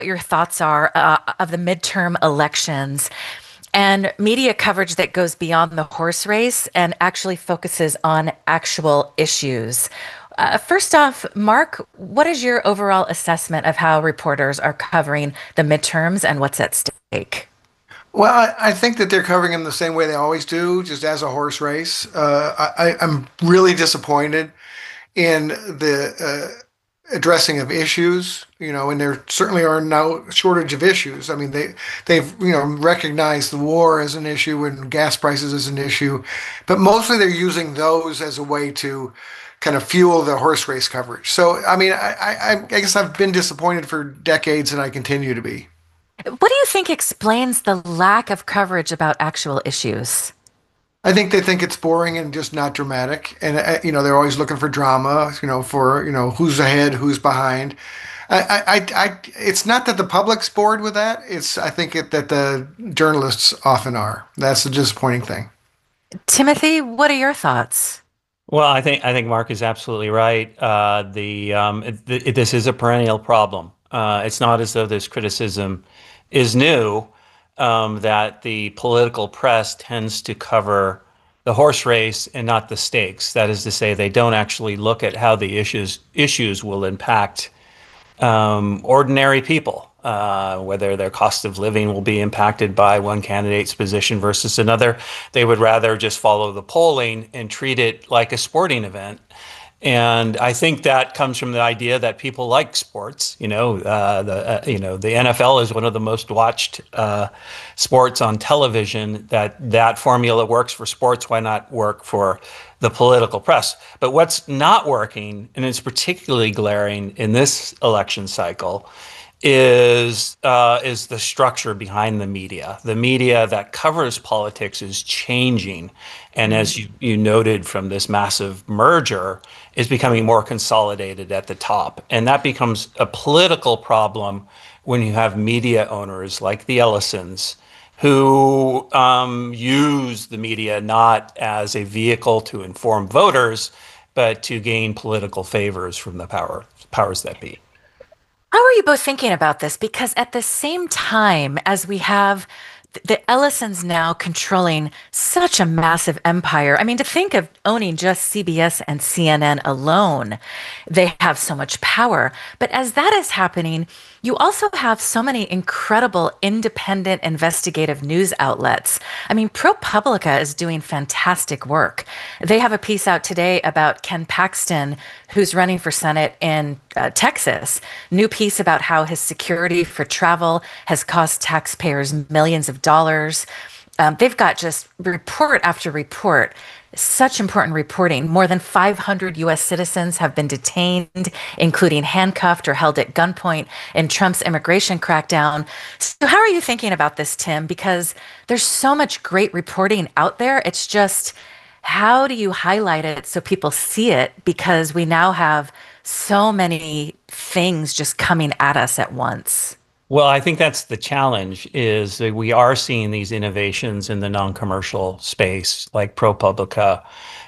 your thoughts are of the midterm elections and media coverage that goes beyond the horse race and actually focuses on actual issues. First off, Mark, what is your overall assessment of how reporters are covering the midterms and what's at stake? Well, I think that they're covering him the same way they always do, just as a horse race. I'm really disappointed in the addressing of issues, and there certainly are no shortage of issues. I mean, they've recognized the war as an issue and gas prices as an issue, but mostly they're using those as a way to kind of fuel the horse race coverage. So, I mean, I guess I've been disappointed for decades, and I continue to be. What do you think explains the lack of coverage about actual issues? I think they think it's boring and just not dramatic, and they're always looking for drama, for who's ahead, who's behind. It's not that the public's bored with that. I think that the journalists often are. That's the disappointing thing. Timothy, what are your thoughts? Well, I think Mark is absolutely right. This is a perennial problem. It's not as though this criticism is new, that the political press tends to cover the horse race and not the stakes. That is to say, they don't actually look at how the issues will impact ordinary people, whether their cost of living will be impacted by one candidate's position versus another. They would rather just follow the polling and treat it like a sporting event. And I think that comes from the idea that people like sports. The NFL is one of the most watched sports on television. That formula works for sports. Why not work for the political press? But what's not working, and it's particularly glaring in this election cycle, is the structure behind the media. The media that covers politics is changing, and as you noted from this massive merger, is becoming more consolidated at the top, and that becomes a political problem when you have media owners like the Ellisons who use the media not as a vehicle to inform voters, but to gain political favors from the powers that be. How are you both thinking about this? Because at the same time as we have the Ellisons now controlling such a massive empire. I mean, to think of owning just CBS and CNN alone, they have so much power. But as that is happening, you also have so many incredible independent investigative news outlets. I mean, ProPublica is doing fantastic work. They have a piece out today about Ken Paxton, who's running for Senate in Texas. New piece about how his security for travel has cost taxpayers millions of dollars. They've got just report after report, such important reporting. More than 500 US citizens have been detained, including handcuffed or held at gunpoint in Trump's immigration crackdown. So, how are you thinking about this, Tim? Because there's so much great reporting out there. It's just, how do you highlight it so people see it? Because we now have so many things just coming at us at once. Well, I think that's the challenge is that we are seeing these innovations in the non-commercial space, like ProPublica.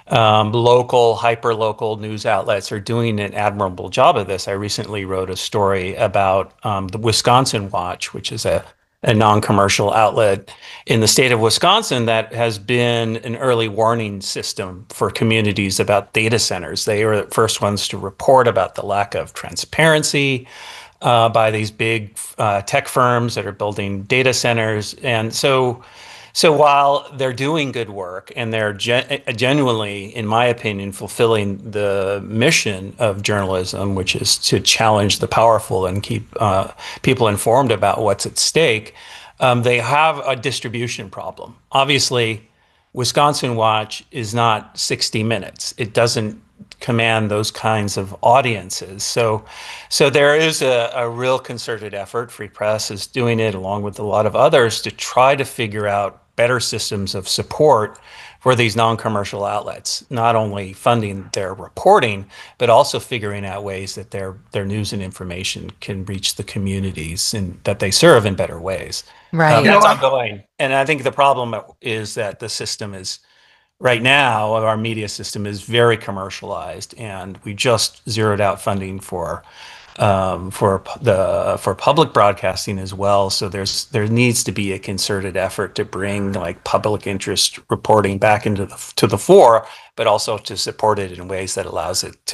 Local, hyper-local news outlets are doing an admirable job of this. I recently wrote a story about the Wisconsin Watch, which is a non-commercial outlet in the state of Wisconsin that has been an early warning system for communities about data centers. They were the first ones to report about the lack of transparency by these big tech firms that are building data centers. And so while they're doing good work and they're genuinely, in my opinion, fulfilling the mission of journalism, which is to challenge the powerful and keep people informed about what's at stake, they have a distribution problem. Obviously, Wisconsin Watch is not 60 Minutes. It doesn't command those kinds of audiences. So there is a real concerted effort. Free Press is doing it along with a lot of others to try to figure out better systems of support for these non-commercial outlets, not only funding their reporting, but also figuring out ways that their news and information can reach the communities and that they serve in better ways. Right. That's ongoing. And I think the problem is that the system is right now, our media system is very commercialized, and we just zeroed out funding for for public broadcasting as well. So there needs to be a concerted effort to bring like public interest reporting back into the fore, but also to support it in ways that allows it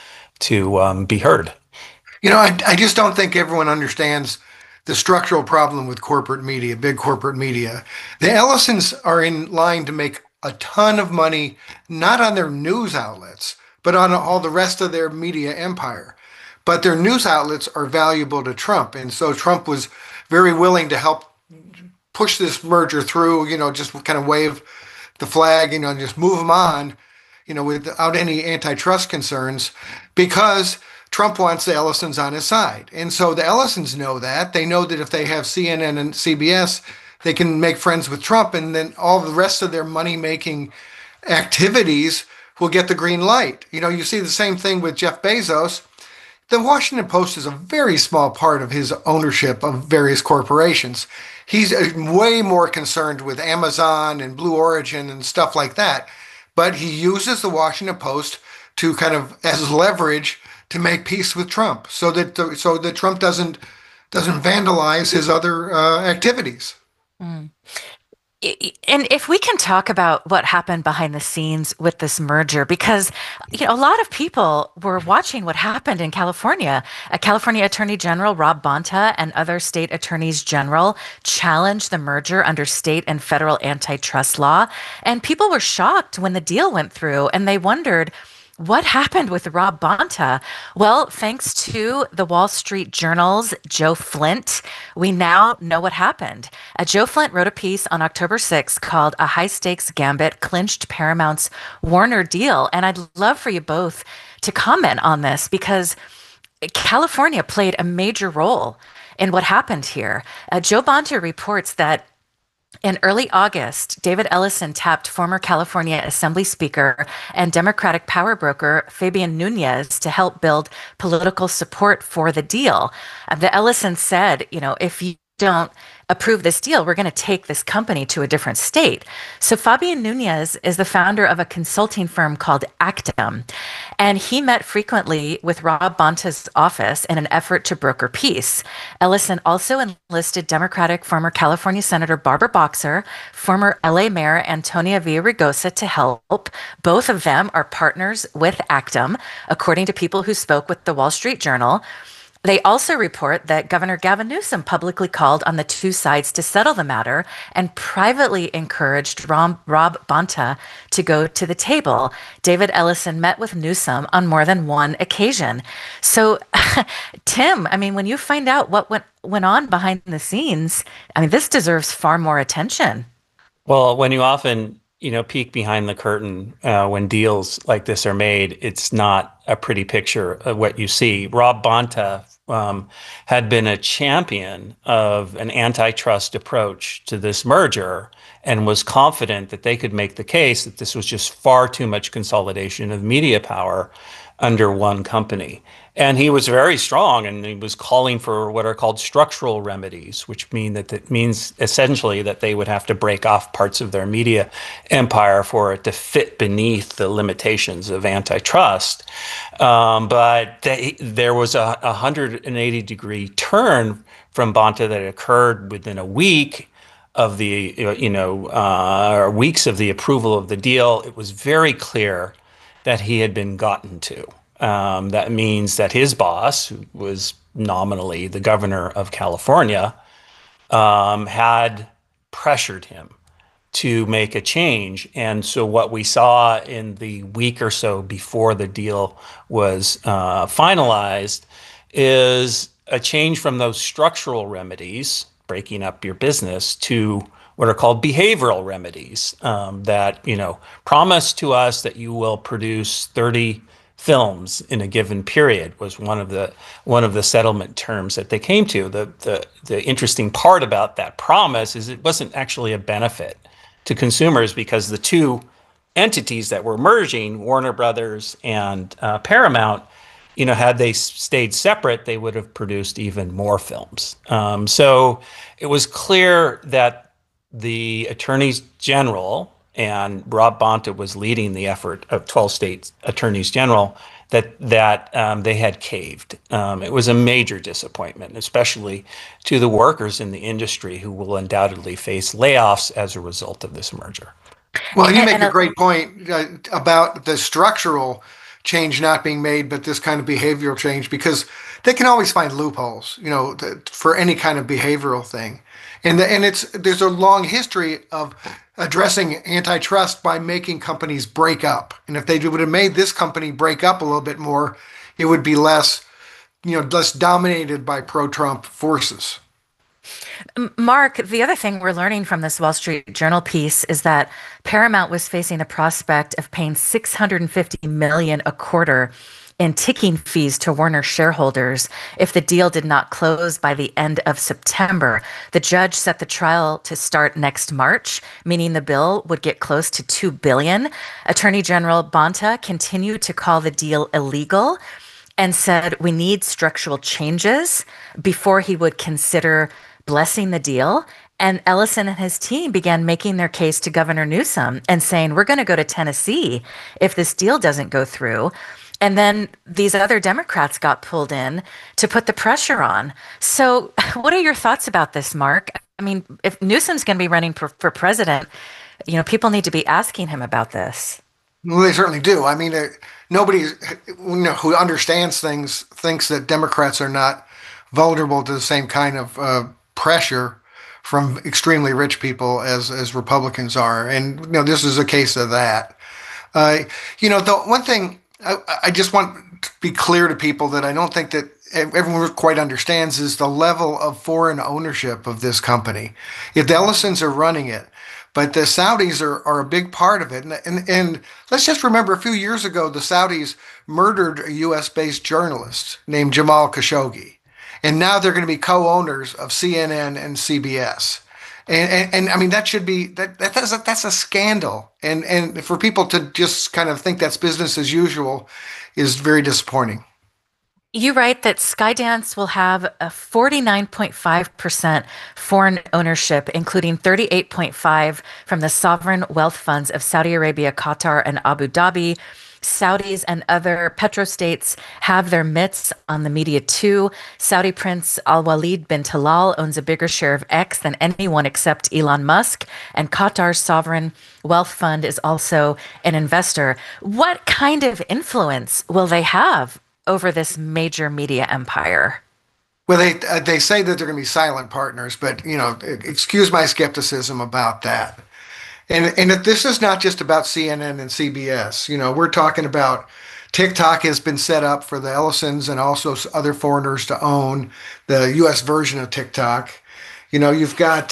to be heard. I just don't think everyone understands the structural problem with corporate media, big corporate media. The Ellisons are in line to make a ton of money, not on their news outlets, but on all the rest of their media empire. But their news outlets are valuable to Trump. And so Trump was very willing to help push this merger through, just kind of wave the flag, and just move them on, without any antitrust concerns, because Trump wants the Ellisons on his side. And so the Ellisons know that. They know that if they have CNN and CBS, they can make friends with Trump, and then all the rest of their money-making activities will get the green light. You see the same thing with Jeff Bezos. The Washington Post is a very small part of his ownership of various corporations. He's way more concerned with Amazon and Blue Origin and stuff like that. But he uses the Washington Post to kind of as leverage to make peace with Trump, so that Trump doesn't vandalize his other activities. Mm. And if we can talk about what happened behind the scenes with this merger, because a lot of people were watching what happened in California. California Attorney General Rob Bonta and other state attorneys general challenged the merger under state and federal antitrust law. And people were shocked when the deal went through, and they wondered, what happened with Rob Bonta? Well, thanks to the Wall Street Journal's Joe Flint, we now know what happened. Joe Flint wrote a piece on October 6th called "A High Stakes Gambit Clinched Paramount's Warner Deal." And I'd love for you both to comment on this, because California played a major role in what happened here. Joe Bonta reports that in early August, David Ellison tapped former California Assembly Speaker and Democratic power broker Fabian Nunez to help build political support for the deal. The Ellison said, if you don't approve this deal, we're going to take this company to a different state. So Fabian Nunez is the founder of a consulting firm called Actum, and he met frequently with Rob Bonta's office in an effort to broker peace. Ellison also enlisted Democratic former California Senator Barbara Boxer, former LA Mayor Antonia Villaraigosa to help. Both of them are partners with Actum, according to people who spoke with the Wall Street Journal. They also report that Governor Gavin Newsom publicly called on the two sides to settle the matter and privately encouraged Rob Bonta to go to the table. David Ellison met with Newsom on more than one occasion. So, Tim, when you find out what went on behind the scenes, this deserves far more attention. Well, when you often peek behind the curtain when deals like this are made, it's not a pretty picture of what you see. Rob Bonta had been a champion of an antitrust approach to this merger and was confident that they could make the case that this was just far too much consolidation of media power under one company. And he was very strong, and he was calling for what are called structural remedies, which means essentially that they would have to break off parts of their media empire for it to fit beneath the limitations of antitrust. But there was a 180-degree turn from Bonta that occurred within a week of the, weeks of the approval of the deal. It was very clear that he had been gotten to. That means that his boss, who was nominally the governor of California, had pressured him to make a change. And so what we saw in the week or so before the deal was finalized is a change from those structural remedies, breaking up your business, to what are called behavioral remedies that, promise to us that you will produce 30 films in a given period was one of the settlement terms that they came to. The interesting part about that promise is it wasn't actually a benefit to consumers, because the two entities that were merging, Warner Brothers and Paramount, had they stayed separate, they would have produced even more films. So it was clear that the attorneys general, and Rob Bonta was leading the effort of 12 state attorneys general, that they had caved. It was a major disappointment, especially to the workers in the industry who will undoubtedly face layoffs as a result of this merger. Well, you make a great point about the structural change not being made, but this kind of behavioral change, because they can always find loopholes, for any kind of behavioral thing. And there's a long history of addressing antitrust by making companies break up. And if they would have made this company break up a little bit more, it would be less dominated by pro-Trump forces. Mark, the other thing we're learning from this Wall Street Journal piece is that Paramount was facing the prospect of paying $650 million a quarter in ticking fees to Warner shareholders if the deal did not close by the end of September. The judge set the trial to start next March, meaning the bill would get close to $2 billion. Attorney General Bonta continued to call the deal illegal and said we need structural changes before he would consider blessing the deal. And Ellison and his team began making their case to Governor Newsom and saying, we're going to go to Tennessee if this deal doesn't go through. And then these other Democrats got pulled in to put the pressure on. So what are your thoughts about this, Mark? I mean, if Newsom's going to be running for president, people need to be asking him about this. Well, they certainly do. I mean, nobody who understands things thinks that Democrats are not vulnerable to the same kind of pressure from extremely rich people as Republicans are. And, this is a case of that. The one thing I just want to be clear to people that I don't think that everyone quite understands is the level of foreign ownership of this company. If the Ellisons are running it, but the Saudis are a big part of it. And let's just remember a few years ago, the Saudis murdered a U.S.-based journalist named Jamal Khashoggi. And now they're going to be co-owners of CNN and CBS. And I mean, that should be, that's a scandal. And for people to just kind of think that's business as usual is very disappointing. You write that Skydance will have a 49.5% foreign ownership, including 38.5% from the sovereign wealth funds of Saudi Arabia, Qatar, and Abu Dhabi. Saudis and other petrostates have their mitts on the media too. Saudi Prince Al-Walid bin Talal owns a bigger share of X than anyone except Elon Musk, and Qatar's sovereign wealth fund is also an investor. What kind of influence will they have over this major media empire? Well, they say that they're going to be silent partners, but excuse my skepticism about that. And this is not just about CNN and CBS. We're talking about TikTok has been set up for the Ellisons and also other foreigners to own the U.S. version of TikTok. You've got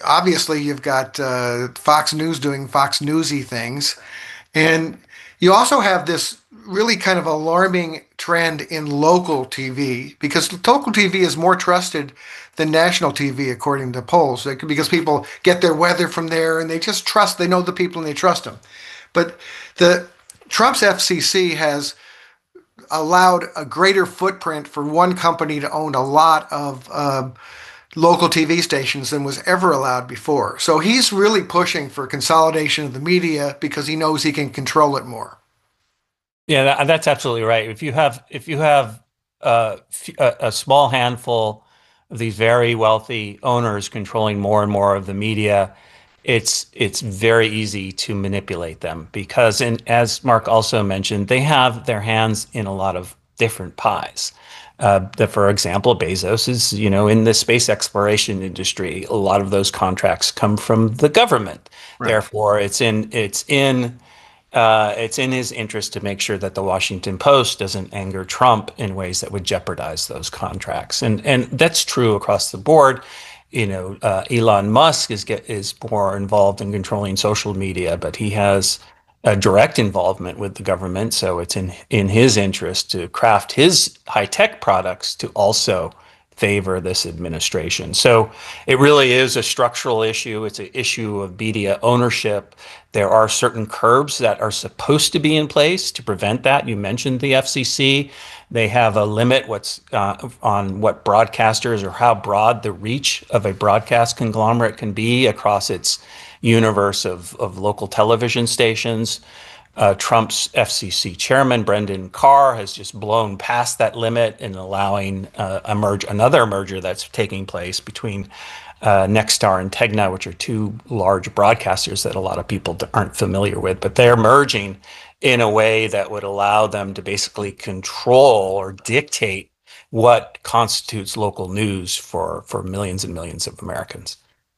Fox News doing Fox Newsy things. And you also have this really kind of alarming trend in local TV, because local TV is more trusted than national TV, according to polls, because people get their weather from there and they just trust, they know the people and they trust them. But Trump's FCC has allowed a greater footprint for one company to own a lot of local TV stations than was ever allowed before. So he's really pushing for consolidation of the media because he knows he can control it more. Yeah, that's absolutely right. If you have a small handful of these very wealthy owners controlling more and more of the media, it's very easy to manipulate them because, and as Mark also mentioned, they have their hands in a lot of different pies. For example, Bezos is, in the space exploration industry. A lot of those contracts come from the government. Right. Therefore, it's in his interest to make sure that the Washington Post doesn't anger Trump in ways that would jeopardize those contracts. And that's true across the board. Elon Musk is more involved in controlling social media, but he has a direct involvement with the government. So it's in his interest to craft his high-tech products to also favor this administration. So it really is a structural issue. It's an issue of media ownership. There are certain curbs that are supposed to be in place to prevent that. You mentioned the FCC. They have a limit on what broadcasters or how broad the reach of a broadcast conglomerate can be across its universe of local television stations. Trump's FCC chairman, Brendan Carr, has just blown past that limit in allowing another merger that's taking place between Nexstar and Tegna, which are two large broadcasters that a lot of people aren't familiar with, but they're merging in a way that would allow them to basically control or dictate what constitutes local news for millions and millions of Americans.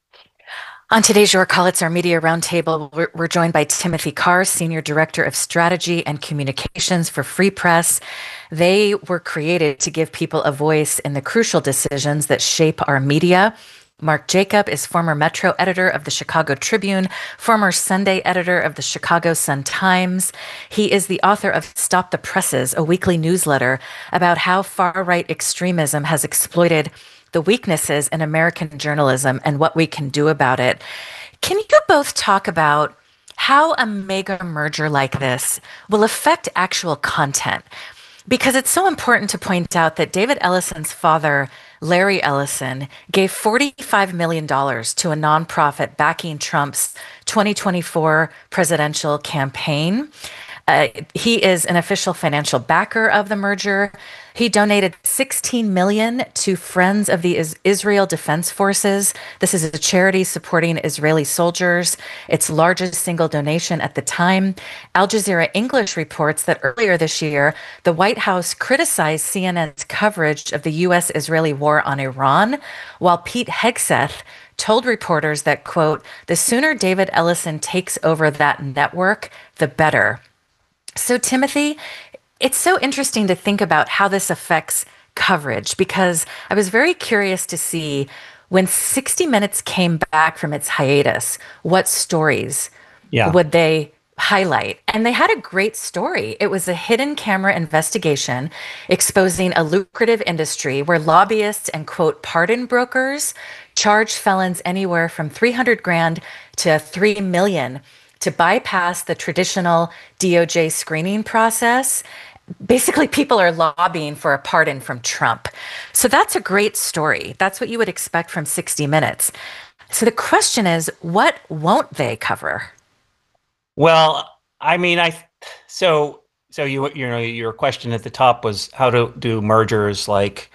On today's Your Call, It's Our Media Roundtable, we're joined by Timothy Carr, Senior Director of Strategy and Communications for Free Press. They were created to give people a voice in the crucial decisions that shape our media. Mark Jacob is former Metro editor of the Chicago Tribune, former Sunday editor of the Chicago Sun-Times. He is the author of Stop the Presses, a weekly newsletter about how far-right extremism has exploited the weaknesses in American journalism and what we can do about it. Can you both talk about how a mega merger like this will affect actual content? Because it's so important to point out that David Ellison's father, Larry Ellison, gave $45 million to a nonprofit backing Trump's 2024 presidential campaign. He is an official financial backer of the merger. He donated $16 million to Friends of the Israel Defense Forces. This is a charity supporting Israeli soldiers, its largest single donation at the time. Al Jazeera English reports that earlier this year, the White House criticized CNN's coverage of the U.S.-Israeli war on Iran, while Pete Hegseth told reporters that, quote, "the sooner David Ellison takes over that network, the better." So, Timothy, it's so interesting to think about how this affects coverage, because I was very curious to see when 60 Minutes came back from its hiatus, what stories would they highlight? And they had a great story. It was a hidden camera investigation exposing a lucrative industry where lobbyists and, quote, pardon brokers charge felons anywhere from 300 grand to 3 million to bypass the traditional DOJ screening process. Basically, people are lobbying for a pardon from Trump. So that's a great story. That's what you would expect from 60 Minutes. So the question is, what won't they cover? Well, I mean, so your question at the top was how do mergers like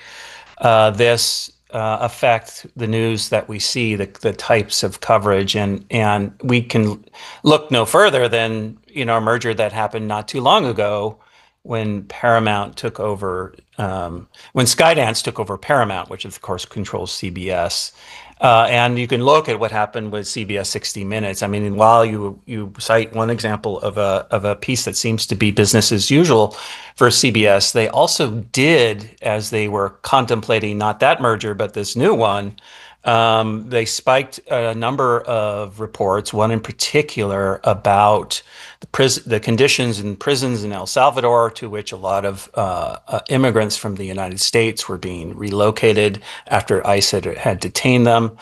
this affect the news that we see, the types of coverage, and we can look no further than a merger that happened not too long ago when Paramount took over, when Skydance took over Paramount, which of course controls CBS. And you can look at what happened with CBS 60 Minutes. I mean, while you cite one example of a piece that seems to be business as usual for CBS, they also did, as they were contemplating not that merger, but this new one, they spiked a number of reports, one in particular about the conditions in prisons in El Salvador, to which a lot of immigrants from the United States were being relocated after ICE had detained them.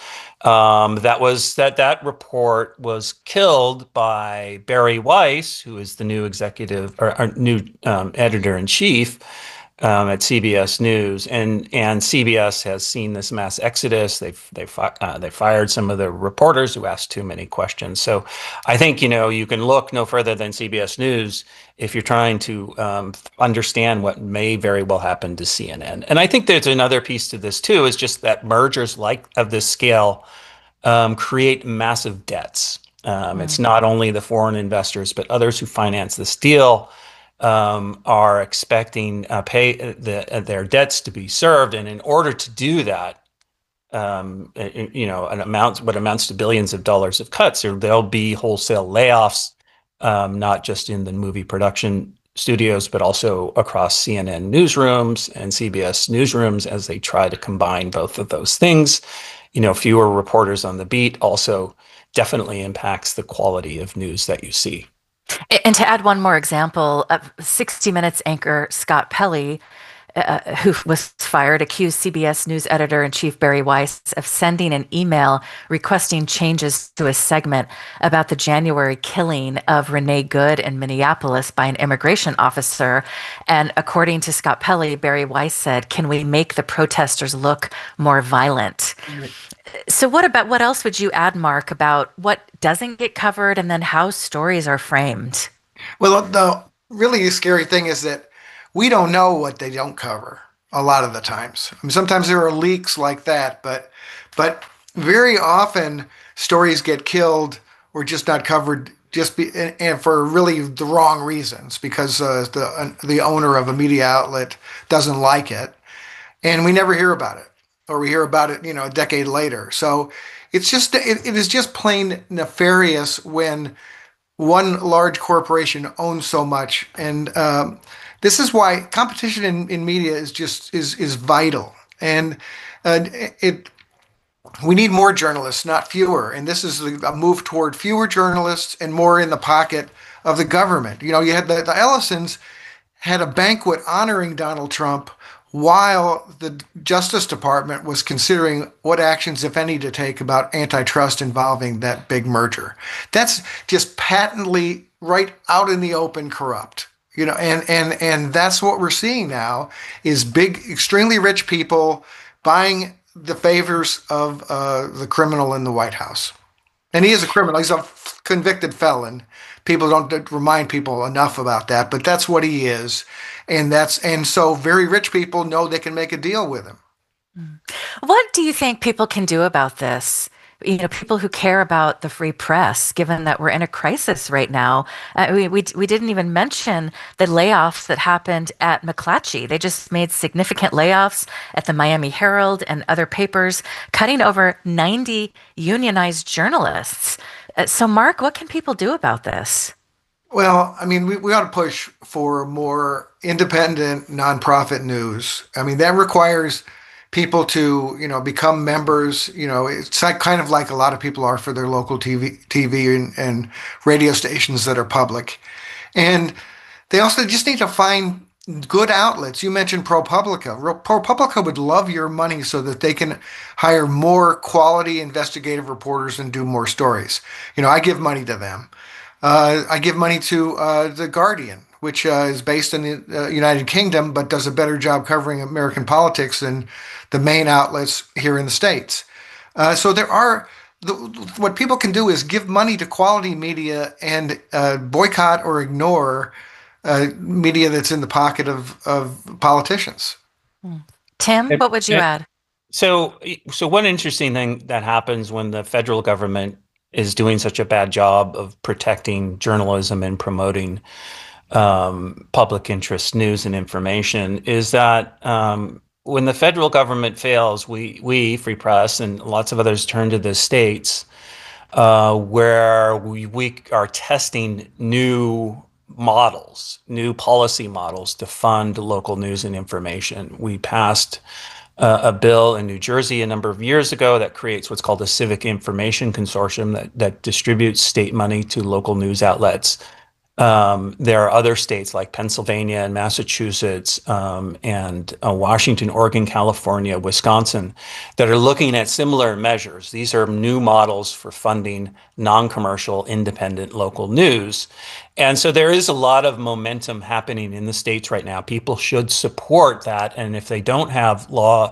That report was killed by Barry Weiss, who is the new executive or new editor-in-chief at CBS News, and CBS has seen this mass exodus. They fired some of the reporters who asked too many questions. So I think you can look no further than CBS News if you're trying to understand what may very well happen to CNN. And I think there's another piece to this too, is just that mergers of this scale create massive debts. It's not only the foreign investors, but others who finance this deal are expecting their debts to be served, and in order to do that, what amounts to billions of dollars of cuts, or there'll be wholesale layoffs, not just in the movie production studios, but also across CNN newsrooms and CBS newsrooms as they try to combine both of those things. Fewer reporters on the beat also definitely impacts the quality of news that you see. And to add one more example, 60 Minutes anchor Scott Pelley, who was fired, accused CBS News editor-in-chief Barry Weiss of sending an email requesting changes to a segment about the January killing of Renee Good in Minneapolis by an immigration officer. And according to Scott Pelley, Barry Weiss said, "Can we make the protesters look more violent?" So what else would you add, Mark, about what doesn't get covered and then how stories are framed? Well, the really scary thing is that we don't know what they don't cover a lot of the times. I mean, sometimes there are leaks like that, but very often stories get killed or just not covered and for really the wrong reasons because the owner of a media outlet doesn't like it, and we never hear about it, or we hear about it, a decade later. So it is just plain nefarious when one large corporation owns so much, and this is why competition in media is vital, and it we need more journalists, not fewer, and this is a move toward fewer journalists and more in the pocket of the government. You had the Ellisons had a banquet honoring Donald Trump while the Justice Department was considering what actions, if any, to take about antitrust involving that big merger. That's just patently right out in the open corrupt. And that's what we're seeing now is big, extremely rich people buying the favors of the criminal in the White House. And he is a criminal. He's a convicted felon. People don't remind people enough about that, but that's what he is. And so very rich people know they can make a deal with him. What do you think people can do about this? People who care about the free press, given that we're in a crisis right now. We didn't even mention the layoffs that happened at McClatchy. They just made significant layoffs at the Miami Herald and other papers, cutting over 90 unionized journalists. So, Mark, what can people do about this? Well, I mean, we ought to push for more independent nonprofit news. I mean, that requires people to, become members. It's kind of like a lot of people are for their local TV and radio stations that are public. And they also just need to find good outlets. You mentioned ProPublica. ProPublica would love your money so that they can hire more quality investigative reporters and do more stories. I give money to them. I give money to The Guardian, which is based in the United Kingdom, but does a better job covering American politics than the main outlets here in the States. So what people can do is give money to quality media and boycott or ignore media that's in the pocket of politicians. Tim, what would you add? So one interesting thing that happens when the federal government is doing such a bad job of protecting journalism and promoting public interest news and information is that when the federal government fails, we Free Press and lots of others turn to the states where we are testing new models, new policy models to fund local news and information. We passed a bill in New Jersey a number of years ago that creates what's called a Civic Information Consortium that distributes state money to local news outlets. There are other states like Pennsylvania and Massachusetts and Washington, Oregon, California, Wisconsin that are looking at similar measures. These are new models for funding non-commercial, independent local news. And so there is a lot of momentum happening in the states right now. People should support that. And if they don't have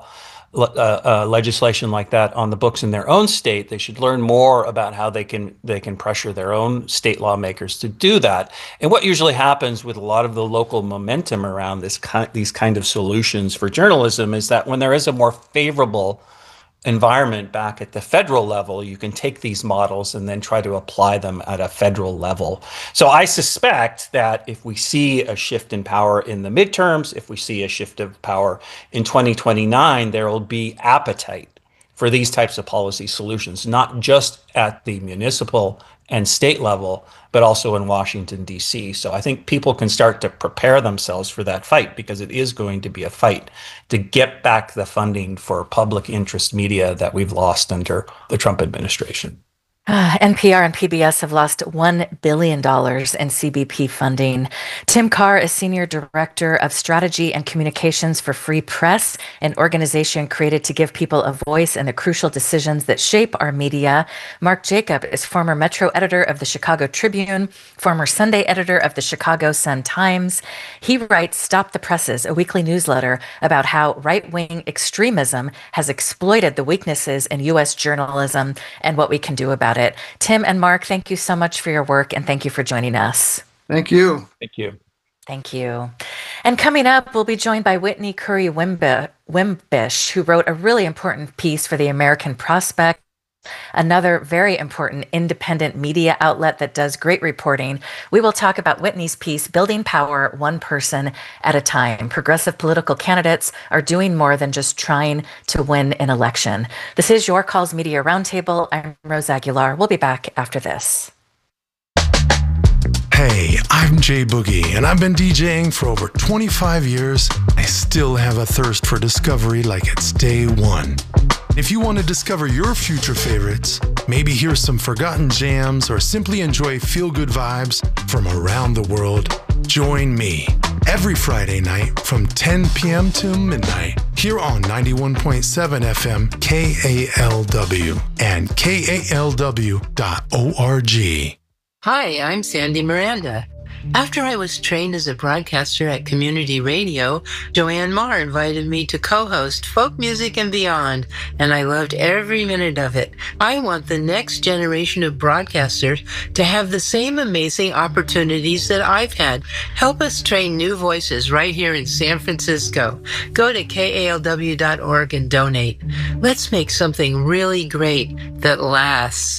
legislation like that on the books in their own state, they should learn more about how they can pressure their own state lawmakers to do that. And what usually happens with a lot of the local momentum around these kind of solutions for journalism is that when there is a more favorable environment back at the federal level, you can take these models and then try to apply them at a federal level. So I suspect that if we see a shift in power in the midterms, if we see a shift of power in 2029, there will be appetite for these types of policy solutions, not just at the municipal and state level, but also in Washington, D.C. So I think people can start to prepare themselves for that fight because it is going to be a fight to get back the funding for public interest media that we've lost under the Trump administration. NPR and PBS have lost $1 billion in CBP funding. Tim Carr is Senior Director of Strategy and Communications for Free Press, an organization created to give people a voice in the crucial decisions that shape our media. Mark Jacob is former Metro editor of the Chicago Tribune, former Sunday editor of the Chicago Sun-Times. He writes Stop the Presses, a weekly newsletter about how right-wing extremism has exploited the weaknesses in U.S. journalism and what we can do about it. Tim and Mark, thank you so much for your work and thank you for joining us. Thank you. Thank you. Thank you. And coming up, we'll be joined by Whitney Curry Wimbish, who wrote a really important piece for the American Prospect, another very important independent media outlet that does great reporting. We will talk about Whitney's piece, Building Power One Person at a Time. Progressive political candidates are doing more than just trying to win an election. This is Your Calls Media Roundtable. I'm Rose Aguilar. We'll be back after this. Hey, I'm Jay Boogie, and I've been DJing for over 25 years. I still have a thirst for discovery like it's day one. If you want to discover your future favorites, maybe hear some forgotten jams, or simply enjoy feel-good vibes from around the world, join me every Friday night from 10 p.m. to midnight here on 91.7 FM KALW and KALW.org. Hi, I'm Sandy Miranda. After I was trained as a broadcaster at community radio, Joanne Marr invited me to co-host Folk Music and Beyond, and I loved every minute of it. I want the next generation of broadcasters to have the same amazing opportunities that I've had. Help us train new voices right here in San Francisco. Go to KALW.org and donate. Let's make something really great that lasts.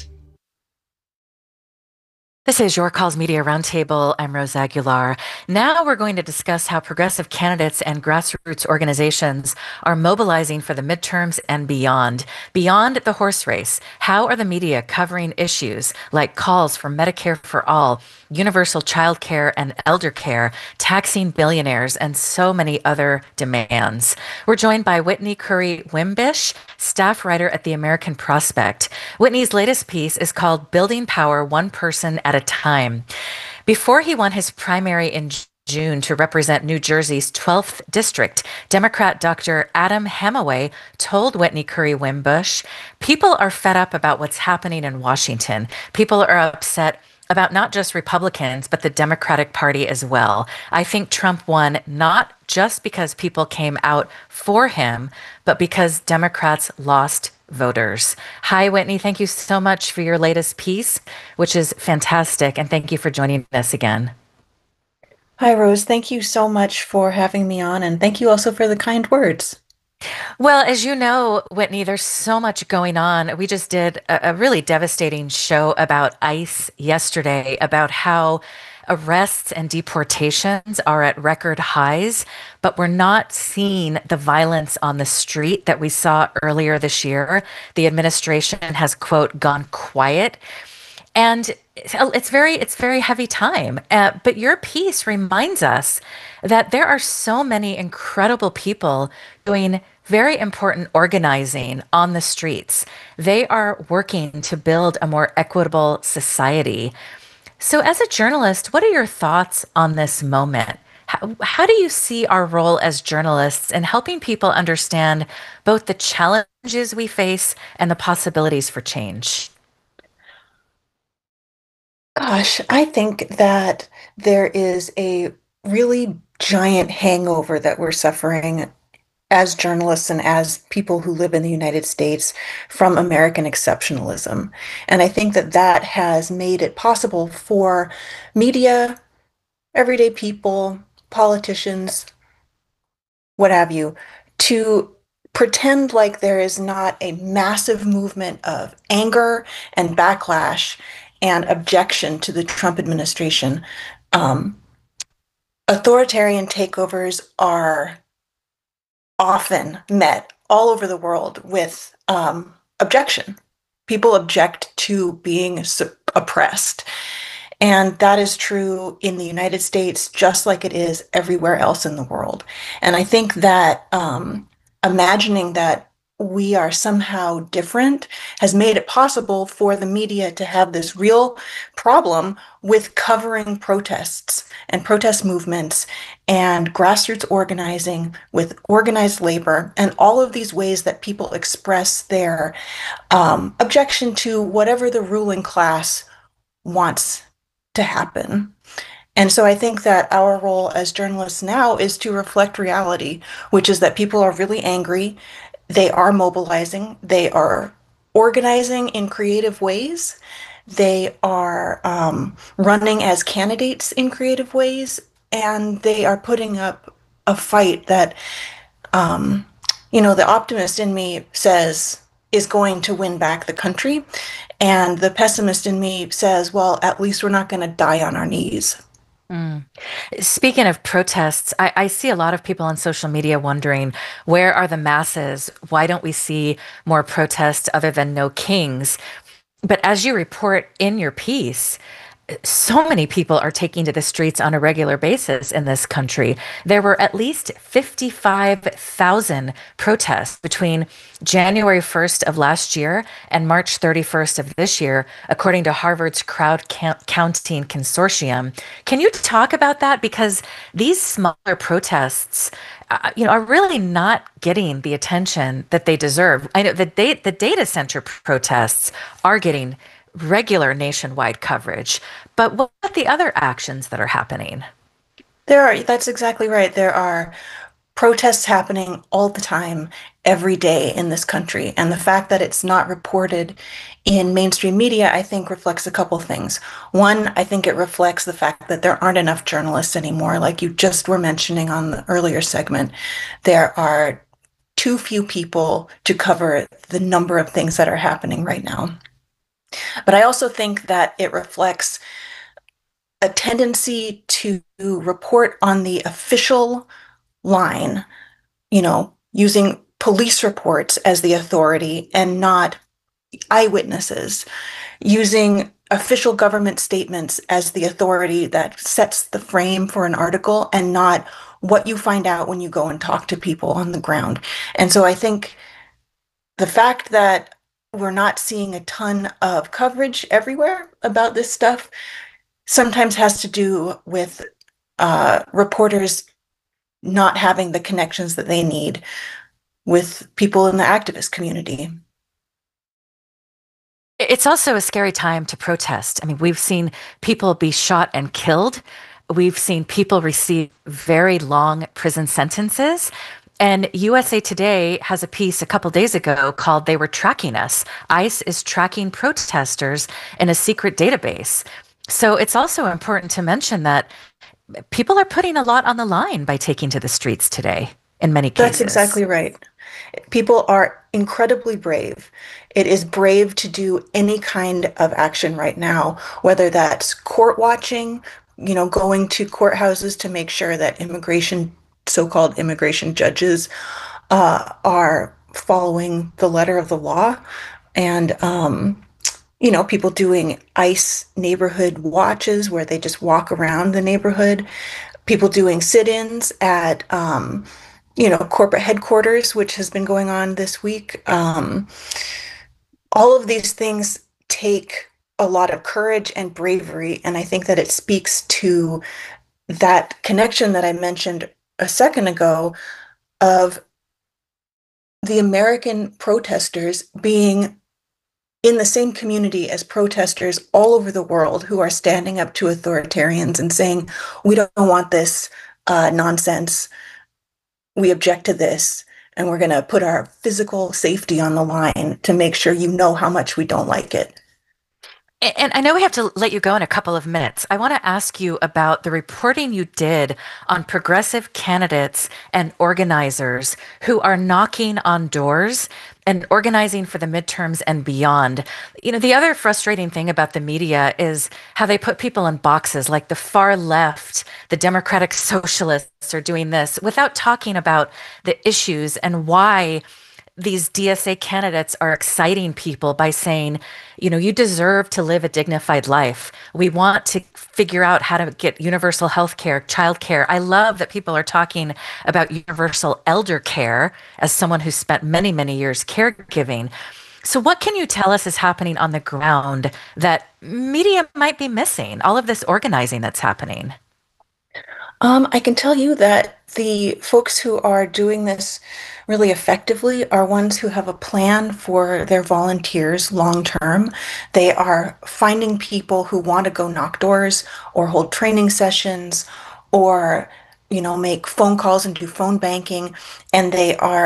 This is Your Calls Media Roundtable. I'm Rose Aguilar. Now we're going to discuss how progressive candidates and grassroots organizations are mobilizing for the midterms and beyond. Beyond the horse race, how are the media covering issues like calls for Medicare for all, universal child care and elder care, taxing billionaires, and so many other demands? We're joined by Whitney Curry Wimbish, staff writer at the American Prospect. Whitney's latest piece is called Building Power One Person at a Time. Before he won his primary in June to represent New Jersey's 12th district, Democrat Dr. Adam Hemaway told Whitney Curry Wimbish, people are fed up about what's happening in Washington. People are upset about not just Republicans, but the Democratic Party as well. I think Trump won not just because people came out for him, but because Democrats lost voters. Hi, Whitney. Thank you so much for your latest piece, which is fantastic. And thank you for joining us again. Hi, Rose. Thank you so much for having me on. And thank you also for the kind words. Well, as you know, Whitney, there's so much going on. We just did a really devastating show about ICE yesterday, about how arrests and deportations are at record highs, but we're not seeing the violence on the street that we saw earlier this year. The administration has, quote, gone quiet. And it's very heavy time. But your piece reminds us that there are so many incredible people doing very important organizing on the streets. They are working to build a more equitable society. So as a journalist, what are your thoughts on this moment? How do you see our role as journalists in helping people understand both the challenges we face and the possibilities for change? Gosh, I think that there is a really giant hangover that we're suffering as journalists and as people who live in the United States from American exceptionalism. And I think that that has made it possible for media, everyday people, politicians, what have you, to pretend like there is not a massive movement of anger and backlash and objection to the Trump administration. Authoritarian takeovers are often met all over the world with objection. People object to being oppressed. And that is true in the United States, just like it is everywhere else in the world. And I think that imagining that we are somehow different has made it possible for the media to have this real problem with covering protests and protest movements and grassroots organizing with organized labor and all of these ways that people express their objection to whatever the ruling class wants to happen. And so I think that our role as journalists now is to reflect reality, which is that people are really angry. They are mobilizing. They are organizing in creative ways. They are running as candidates in creative ways, and they are putting up a fight that, the optimist in me says is going to win back the country. And the pessimist in me says, well, at least we're not going to die on our knees. Mm. Speaking of protests, I see a lot of people on social media wondering, where are the masses? Why don't we see more protests other than No Kings? But as you report in your piece, so many people are taking to the streets on a regular basis in this country. There were at least 55,000 protests between January 1st of last year and March 31st of this year, according to Harvard's Crowd Counting Consortium. Can you talk about that? Because these smaller protests, are really not getting the attention that they deserve. I know the data center protests are getting regular nationwide coverage. But what about the other actions that are happening? That's exactly right. There are protests happening all the time, every day in this country. And the fact that it's not reported in mainstream media, I think, reflects a couple things. One, I think it reflects the fact that there aren't enough journalists anymore. Like you just were mentioning on the earlier segment, there are too few people to cover the number of things that are happening right now. But I also think that it reflects a tendency to report on the official line, using police reports as the authority and not eyewitnesses, using official government statements as the authority that sets the frame for an article and not what you find out when you go and talk to people on the ground. And so I think the fact that we're not seeing a ton of coverage everywhere about this stuff sometimes has to do with reporters not having the connections that they need with people in the activist community. It's also a scary time to protest. I mean, we've seen people be shot and killed. We've seen people receive very long prison sentences. And USA Today has a piece a couple days ago called "They Were Tracking Us." ICE is tracking protesters in a secret database. So it's also important to mention that people are putting a lot on the line by taking to the streets today, in many cases. That's exactly right. People are incredibly brave. It is brave to do any kind of action right now, whether that's court watching, going to courthouses to make sure that so-called immigration judges are following the letter of the law, and people doing ICE neighborhood watches where they just walk around the neighborhood, people doing sit-ins at corporate headquarters, which has been going on this week. All of these things take a lot of courage and bravery, and I think that it speaks to that connection that I mentioned a second ago of the American protesters being in the same community as protesters all over the world who are standing up to authoritarians and saying, we don't want this nonsense. We object to this, and we're going to put our physical safety on the line to make sure you know how much we don't like it. And I know we have to let you go in a couple of minutes. I want to ask you about the reporting you did on progressive candidates and organizers who are knocking on doors and organizing for the midterms and beyond. The other frustrating thing about the media is how they put people in boxes, like the far left, the Democratic Socialists are doing this without talking about the issues and why these DSA candidates are exciting people by saying, you deserve to live a dignified life. We want to figure out how to get universal health care, child care. I love that people are talking about universal elder care as someone who spent many, many years caregiving. So what can you tell us is happening on the ground that media might be missing, all of this organizing that's happening? I can tell you that the folks who are doing this really effectively are ones who have a plan for their volunteers long term. They are finding people who want to go knock doors or hold training sessions or, make phone calls and do phone banking. And they are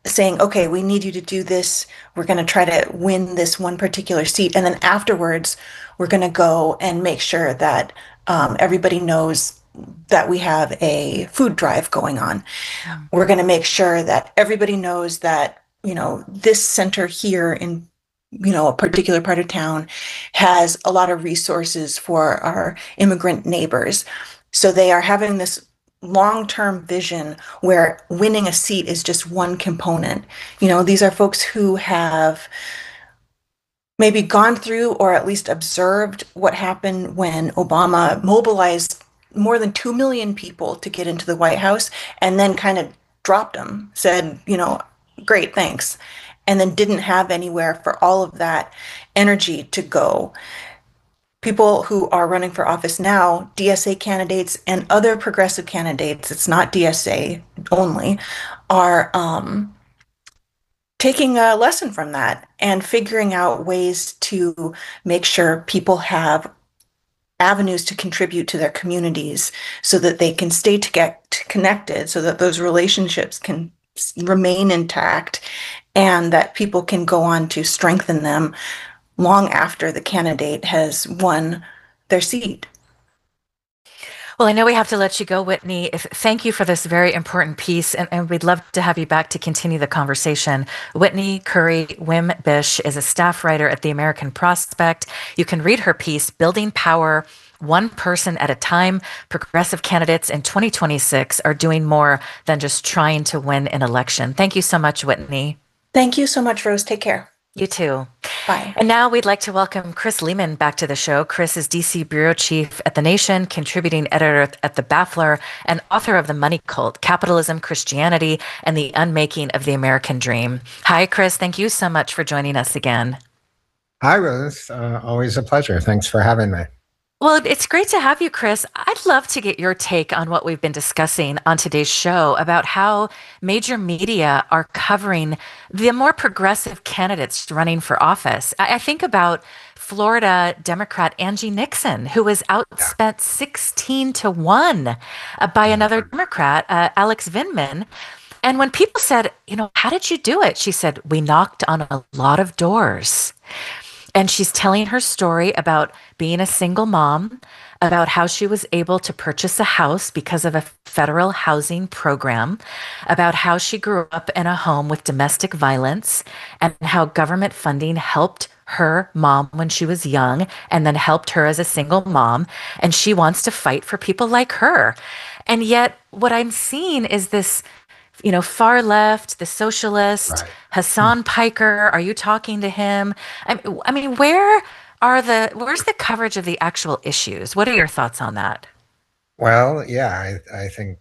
saying, okay, we need you to do this. We're going to try to win this one particular seat. And then afterwards, we're going to go and make sure that everybody knows that we have a food drive going on. We're going to make sure that everybody knows that, this center here in, a particular part of town has a lot of resources for our immigrant neighbors. So they are having this long-term vision where winning a seat is just one component. These are folks who have maybe gone through or at least observed what happened when Obama mobilized more than 2 million people to get into the White House and then kind of dropped them, said, great, thanks, and then didn't have anywhere for all of that energy to go. People who are running for office now, DSA candidates and other progressive candidates, it's not DSA only, are taking a lesson from that and figuring out ways to make sure people have avenues to contribute to their communities so that they can stay to get connected, so that those relationships can remain intact and that people can go on to strengthen them long after the candidate has won their seat. Well, I know we have to let you go, Whitney. Thank you for this very important piece, and we'd love to have you back to continue the conversation. Whitney Curry Wimbish is a staff writer at the American Prospect. You can read her piece, Building Power, One Person at a Time. Progressive candidates in 2026 are doing more than just trying to win an election. Thank you so much, Whitney. Thank you so much, Rose. Take care. You too. Bye. And now we'd like to welcome Chris Lehman back to the show. Chris is DC Bureau Chief at The Nation, contributing editor at The Baffler, and author of The Money Cult, Capitalism, Christianity, and the Unmaking of the American Dream. Hi, Chris. Thank you so much for joining us again. Hi, Rose. Always a pleasure. Thanks for having me. Well, it's great to have you, Chris. I'd love to get your take on what we've been discussing on today's show about how major media are covering the more progressive candidates running for office. I think about Florida Democrat Angie Nixon, who was outspent 16-1 by another Democrat, Alex Vindman. And when people said, how did you do it? She said, we knocked on a lot of doors. And she's telling her story about being a single mom, about how she was able to purchase a house because of a federal housing program, about how she grew up in a home with domestic violence, and how government funding helped her mom when she was young and then helped her as a single mom. And she wants to fight for people like her. And yet what I'm seeing is this far left, the socialist, right. Hassan Piker. Are you talking to him? I mean, where's the coverage of the actual issues? What are your thoughts on that? Well, yeah, I think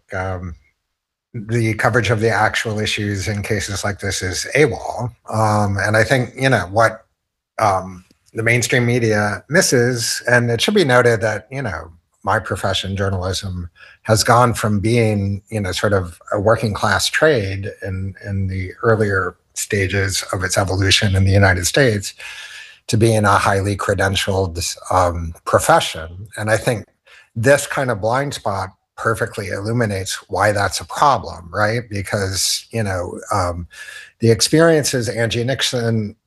the coverage of the actual issues in cases like this is AWOL. And I think, what the mainstream media misses, and it should be noted that, my profession, journalism, has gone from being, sort of a working class trade in the earlier stages of its evolution in the United States to being a highly credentialed profession. And I think this kind of blind spot perfectly illuminates why that's a problem, right? Because, the experiences Angie Nixon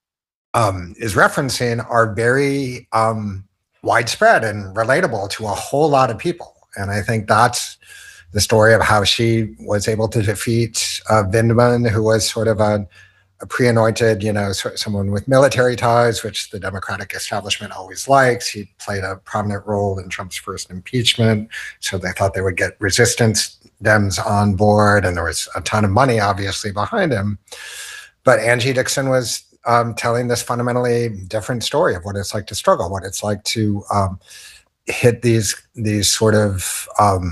is referencing are very widespread and relatable to a whole lot of people. And I think that's the story of how she was able to defeat Vindman, who was sort of a pre-anointed, someone with military ties, which the Democratic establishment always likes. He played a prominent role in Trump's first impeachment. So they thought they would get resistance Dems on board. And there was a ton of money, obviously, behind him. But Angie Nixon was telling this fundamentally different story of what it's like to struggle, what it's like to hit these sort of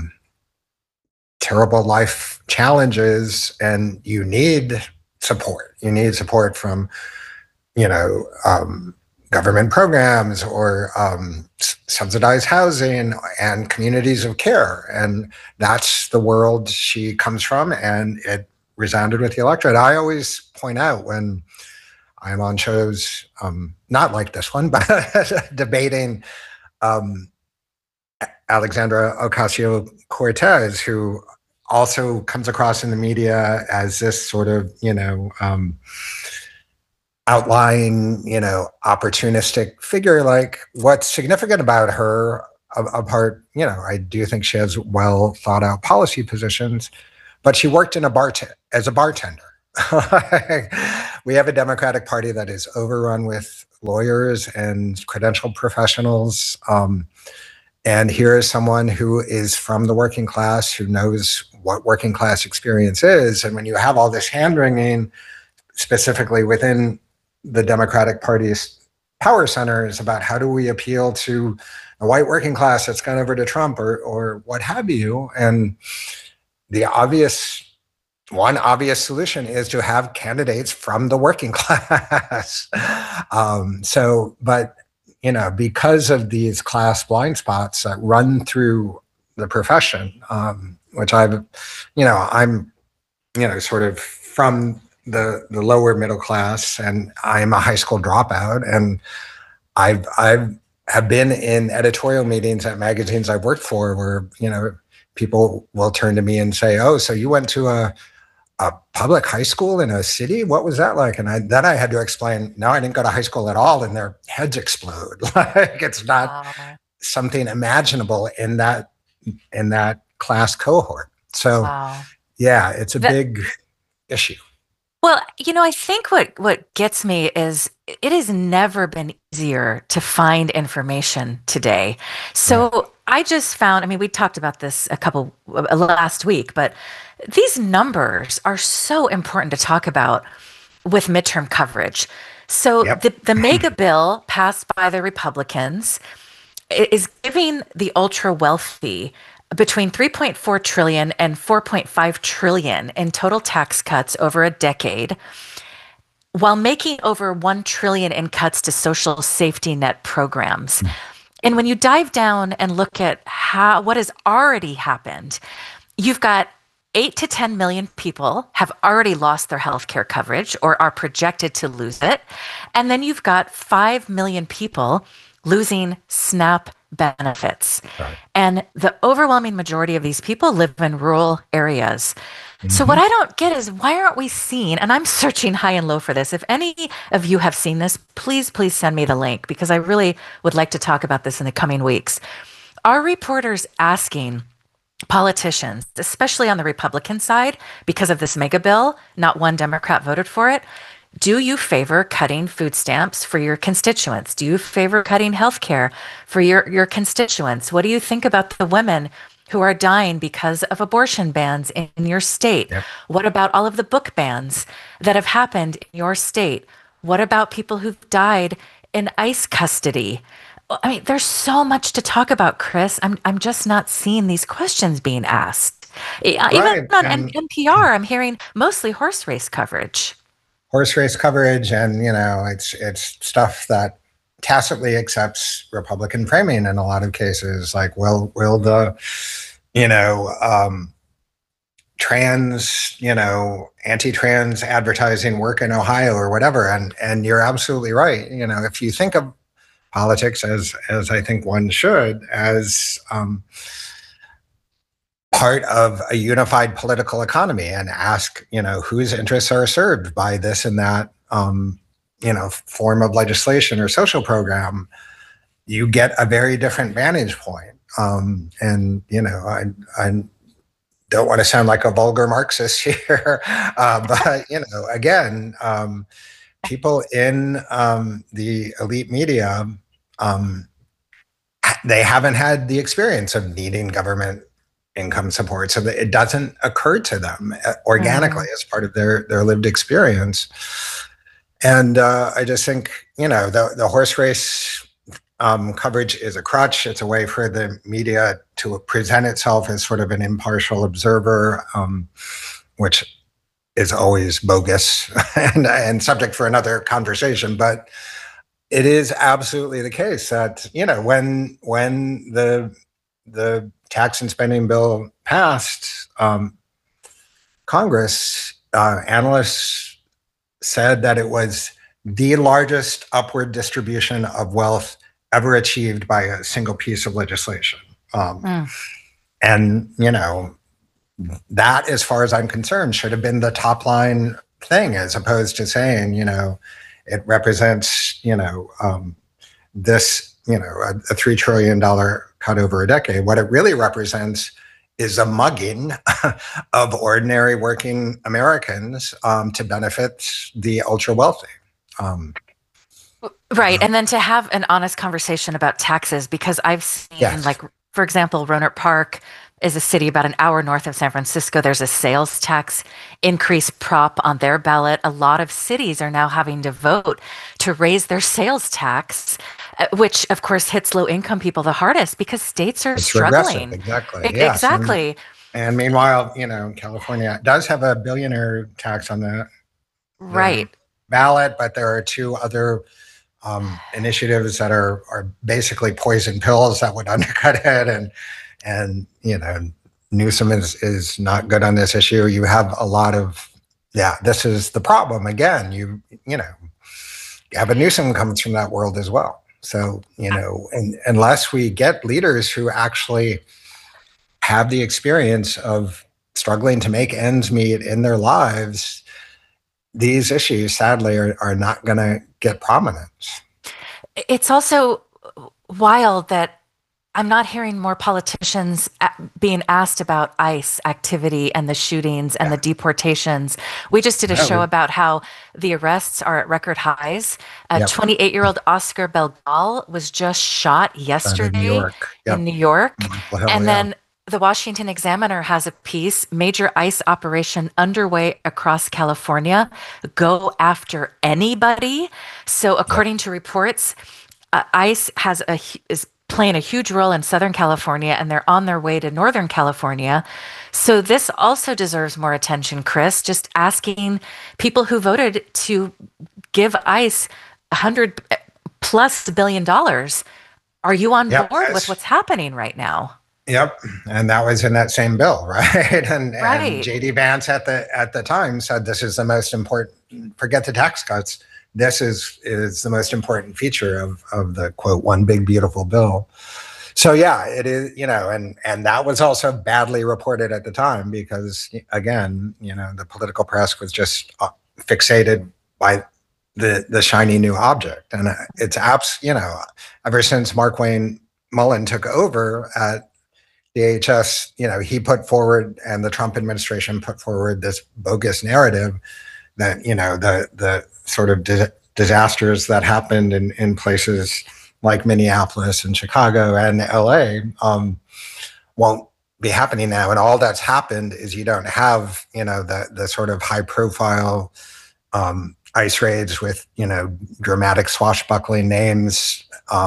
terrible life challenges, and you need support. You need support from, government programs or subsidized housing and communities of care. And that's the world she comes from, and it resounded with the electorate. I always point out when I'm on shows, not like this one, but debating Alexandra Ocasio-Cortez, who also comes across in the media as this sort of, outlying, opportunistic figure. Like, what's significant about her, apart, I do think she has well thought out policy positions, but she worked in as a bartender. We have a Democratic Party that is overrun with lawyers and credentialed professionals. And here is someone who is from the working class, who knows what working class experience is. And when you have all this hand-wringing, specifically within the Democratic Party's power centers about how do we appeal to a white working class that's gone over to Trump or what have you, and one obvious solution is to have candidates from the working class. Because of these class blind spots that run through the profession, which I'm sort of from the lower middle class, and I'm a high school dropout, and I've have been in editorial meetings at magazines I've worked for where, people will turn to me and say, "Oh, so you went to a public high school in a city? What was that like?" And then I had to explain, no, I didn't go to high school at all. And their heads explode. Like, it's not something imaginable in that class cohort. So yeah, it's a big issue. Well, I think what gets me is it has never been easier to find information today. So I just found, we talked about this last week, but these numbers are so important to talk about with midterm coverage. So the mega bill passed by the Republicans is giving the ultra wealthy between 3.4 trillion and 4.5 trillion in total tax cuts over a decade, while making over 1 trillion in cuts to social safety net programs. And when you dive down and look at what has already happened, you've got 8 to 10 million people have already lost their healthcare coverage or are projected to lose it. And then you've got 5 million people losing SNAP benefits. Right. And the overwhelming majority of these people live in rural areas. Mm-hmm. So what I don't get is, why aren't we seeing, and I'm searching high and low for this. If any of you have seen this, please send me the link, because I really would like to talk about this in the coming weeks. Are reporters asking politicians, especially on the Republican side, because of this mega bill, not one Democrat voted for it, do you favor cutting food stamps for your constituents? Do you favor cutting health care for your constituents? What do you think about the women who are dying because of abortion bans in your state? Yep. What about all of the book bans that have happened in your state? What about people who've died in ICE custody? There's so much to talk about, Chris. I'm just not seeing these questions being asked. Right. Even on NPR, I'm hearing mostly horse race coverage. And it's stuff that tacitly accepts Republican framing in a lot of cases. Like, will the trans anti-trans advertising work in Ohio or whatever? And you're absolutely right. If you think of politics as I think one should, as part of a unified political economy, and ask, whose interests are served by this and that, form of legislation or social program, you get a very different vantage point. I don't want to sound like a vulgar Marxist here, but, again, people in the elite media, they haven't had the experience of needing government income support, so that it doesn't occur to them organically as part of their lived experience. And I just think, the horse race coverage is a crutch. It's a way for the media to present itself as sort of an impartial observer, which is always bogus and subject for another conversation. But it is absolutely the case that, when the tax and spending bill passed Congress, analysts said that it was the largest upward distribution of wealth ever achieved by a single piece of legislation. And, that, as far as I'm concerned, should have been the top line thing, as opposed to saying, it represents, this, a $3 trillion cut over a decade. What it really represents is a mugging of ordinary working Americans to benefit the ultra wealthy. Right. And then to have an honest conversation about taxes, because I've seen, like, for example, Rohnert Park is a city about an hour north of San Francisco. There's a sales tax increase prop on their ballot. A lot of cities are now having to vote to raise their sales tax, which of course hits low income people the hardest because states are struggling. Exactly. Yes. Exactly. And meanwhile, California does have a billionaire tax on the ballot, but there are two other initiatives that are basically poison pills that would undercut it. And Newsom is not good on this issue. You have a lot of, this is the problem. Again, Gavin Newsom comes from that world as well. So, and unless we get leaders who actually have the experience of struggling to make ends meet in their lives, these issues, sadly, are not going to get prominence. It's also wild that I'm not hearing more politicians being asked about ICE activity and the shootings and the deportations. We just did a show about how the arrests are at record highs. 28-year-old Oscar Belgal was just shot yesterday in New York. And then the Washington Examiner has a piece, major ICE operation underway across California, go after anybody. So according to reports, ICE is playing a huge role in Southern California, and they're on their way to Northern California. So this also deserves more attention, Chris, just asking people who voted to give ICE $100+ billion. Are you on board with what's happening right now? Yep. And that was in that same bill, right? And JD Vance at the time said this is the most important, forget the tax cuts. This is the most important feature of the quote, one big beautiful bill. So it is, and that was also badly reported at the time because again, the political press was just fixated by the shiny new object. And it's ever since Markwayne Mullin took over at DHS, he put forward, and the Trump administration put forward this bogus narrative that, the sort of disasters that happened in places like Minneapolis and Chicago and LA won't be happening now. And all that's happened is you don't have, the sort of high profile ICE raids with, dramatic swashbuckling names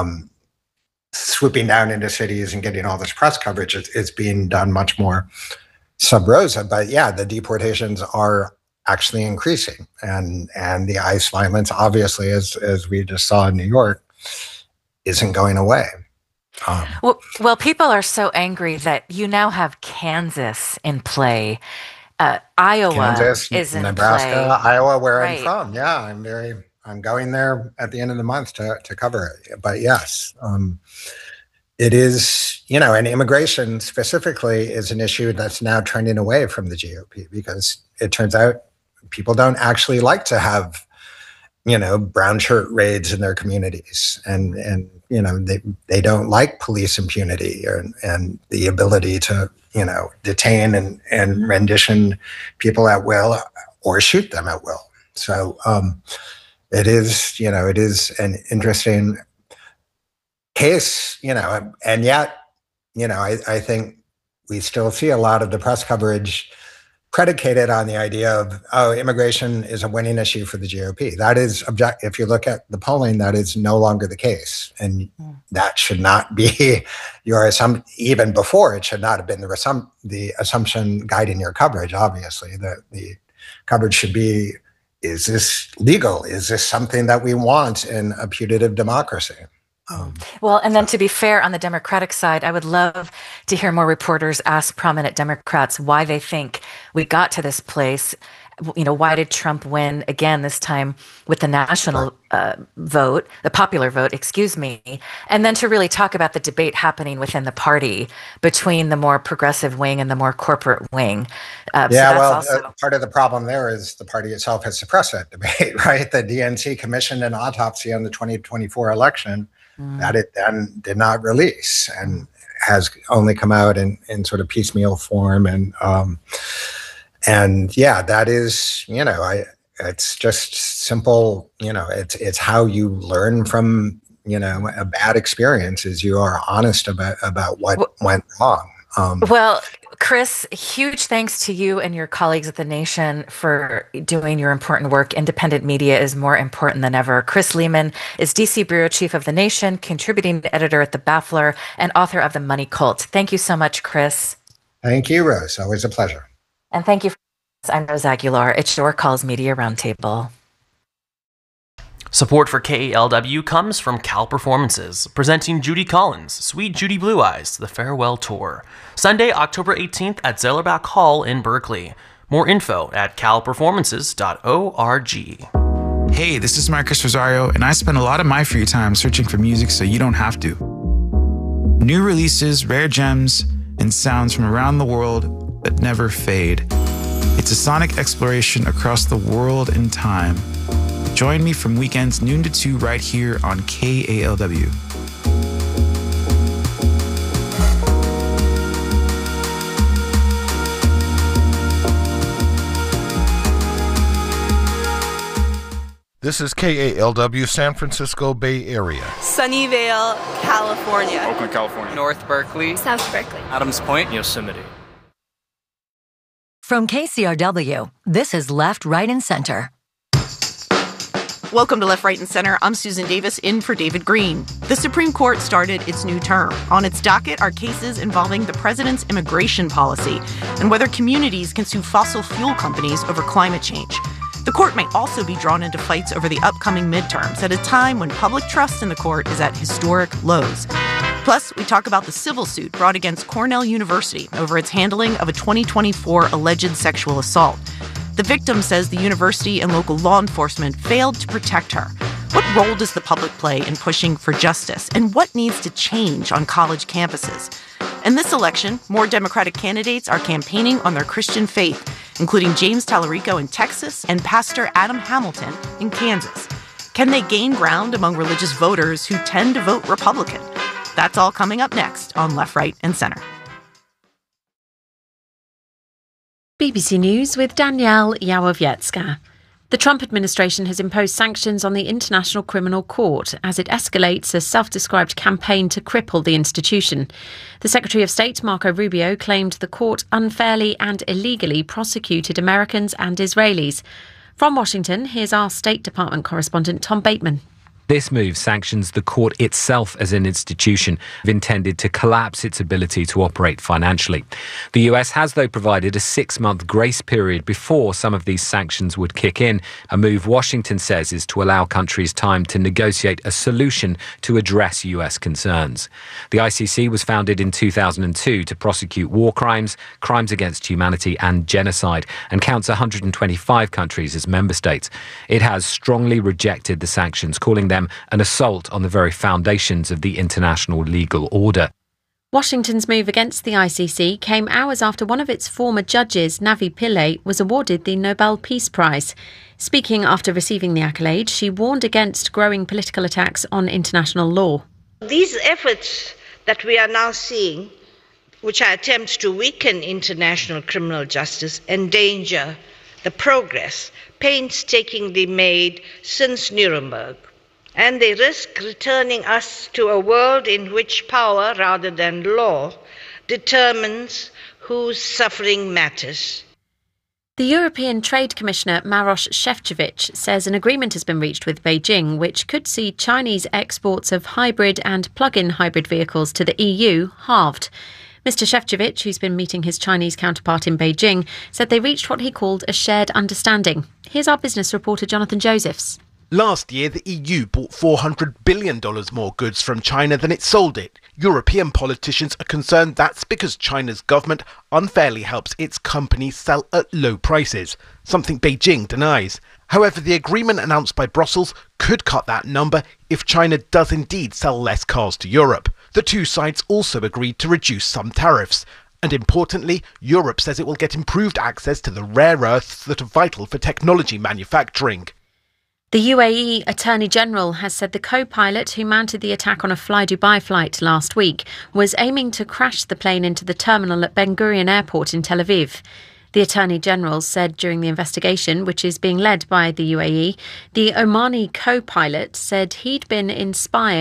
swooping down into cities and getting all this press coverage. It's being done much more sub rosa. But the deportations are actually increasing, and the ICE violence, obviously, as we just saw in New York, isn't going away. Well, people are so angry that you now have Kansas in play. Iowa Kansas, is in Nebraska, play. Iowa, where I'm from. Yeah, I'm going there at the end of the month to cover it. But yes, it is, and immigration specifically is an issue that's now trending away from the GOP because it turns out people don't actually like to have, brown shirt raids in their communities, and they don't like police impunity and the ability to detain and rendition people at will or shoot them at will. So it is an interesting case, and yet I think we still see a lot of the press coverage predicated on the idea of, immigration is a winning issue for the GOP. That is if you look at the polling, that is no longer the case. And that should not be your assumption. Even before, it should not have been the assumption guiding your coverage. Obviously, the coverage should be, is this legal? Is this something that we want in a putative democracy? Well, and then to be fair, on the Democratic side, I would love to hear more reporters ask prominent Democrats why they think we got to this place. why did Trump win again this time with the national vote, the popular vote, excuse me, and then to really talk about the debate happening within the party between the more progressive wing and the more corporate wing. Part of the problem there is the party itself has suppressed that debate, right? The DNC commissioned an autopsy on the 2024 election that it then did not release and has only come out in sort of piecemeal form. And that is, it's just simple, it's how you learn from, a bad experience is you are honest about what went wrong. Well, Chris, huge thanks to you and your colleagues at The Nation for doing your important work. Independent media is more important than ever. Chris Lehmann is DC Bureau Chief of The Nation, contributing editor at The Baffler, and author of The Money Cult. Thank you so much, Chris. Thank you, Rose. Always a pleasure. And thank you. I'm Rose Aguilar. It's Your Calls Media Roundtable. Support for KALW comes from Cal Performances, presenting Judy Collins' Sweet Judy Blue Eyes, The Farewell Tour, Sunday, October 18th at Zellerbach Hall in Berkeley. More info at calperformances.org. Hey, this is Marcus Rosario, and I spend a lot of my free time searching for music so you don't have to. New releases, rare gems, and sounds from around the world that never fade. It's a sonic exploration across the world and time. Join me from weekends noon to 2 right here on KALW. This is KALW San Francisco Bay Area. Sunnyvale, California. Oakland, California. North Berkeley. South Berkeley. Adams Point. Yosemite. From KCRW, this is Left, Right, and Center. Welcome to Left, Right, and Center. I'm Susan Davis, in for David Green. The Supreme Court started its new term. On its docket are cases involving the president's immigration policy and whether communities can sue fossil fuel companies over climate change. The court may also be drawn into fights over the upcoming midterms at a time when public trust in the court is at historic lows. Plus, we talk about the civil suit brought against Cornell University over its handling of a 2024 alleged sexual assault. The victim says the university and local law enforcement failed to protect her. What role does the public play in pushing for justice? And what needs to change on college campuses? In this election, more Democratic candidates are campaigning on their Christian faith, including James Tallarico in Texas and Pastor Adam Hamilton in Kansas. Can they gain ground among religious voters who tend to vote Republican? That's all coming up next on Left, Right, and Center. BBC News with Danielle Yawowiecka. The Trump administration has imposed sanctions on the International Criminal Court as it escalates a self-described campaign to cripple the institution. The Secretary of State, Marco Rubio, claimed the court unfairly and illegally prosecuted Americans and Israelis. From Washington, here's our State Department correspondent Tom Bateman. This move sanctions the court itself as an institution intended to collapse its ability to operate financially. The US has, though, provided a 6-month grace period before some of these sanctions would kick in, a move Washington says is to allow countries time to negotiate a solution to address US concerns. The ICC was founded in 2002 to prosecute war crimes, crimes against humanity and genocide, and counts 125 countries as member states. It has strongly rejected the sanctions, calling them an assault on the very foundations of the international legal order. Washington's move against the ICC came hours after one of its former judges, Navi Pillay, was awarded the Nobel Peace Prize. Speaking after receiving the accolade, she warned against growing political attacks on international law. These efforts that we are now seeing, which are attempts to weaken international criminal justice, endanger the progress painstakingly made since Nuremberg. And they risk returning us to a world in which power, rather than law, determines whose suffering matters. The European Trade Commissioner Maroš Šefčovič says an agreement has been reached with Beijing, which could see Chinese exports of hybrid and plug-in hybrid vehicles to the EU halved. Mr. Šefčovič, who's been meeting his Chinese counterpart in Beijing, said they reached what he called a shared understanding. Here's our business reporter Jonathan Josephs. Last year, the EU bought $400 billion more goods from China than it sold it. European politicians are concerned that's because China's government unfairly helps its companies sell at low prices, something Beijing denies. However, the agreement announced by Brussels could cut that number if China does indeed sell less cars to Europe. The two sides also agreed to reduce some tariffs. And importantly, Europe says it will get improved access to the rare earths that are vital for technology manufacturing. The UAE Attorney General has said the co-pilot who mounted the attack on a Fly Dubai flight last week was aiming to crash the plane into the terminal at Ben Gurion Airport in Tel Aviv. The Attorney General said during the investigation, which is being led by the UAE, the Omani co-pilot said he'd been inspired